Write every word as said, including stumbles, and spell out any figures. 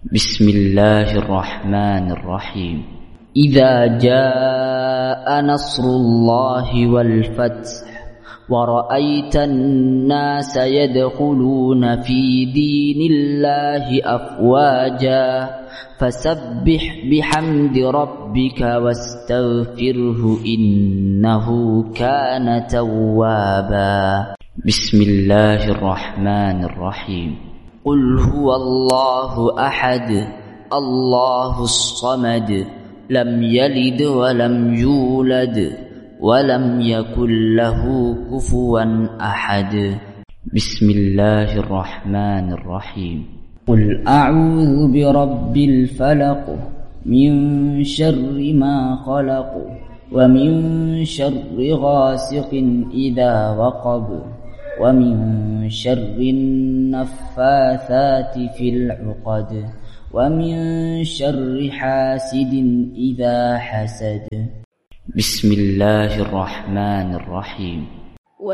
بسم الله الرحمن الرحيم. إذا جاء نصر الله والفتح ورأيت الناس يدخلون في دين الله أفواجا فسبح بحمد ربك واستغفره إنه كان توابا. بسم الله الرحمن الرحيم. قل هو الله أحد الله الصمد لم يلد ولم يولد ولم يكن له كفوا أحد. بسم الله الرحمن الرحيم. قل أعوذ برب الفلق من شر ما خلق ومن شر غاسق إذا وقب ومن شر النفاثات في العقد ومن شر حاسد إذا حسد. بسم الله الرحمن الرحيم.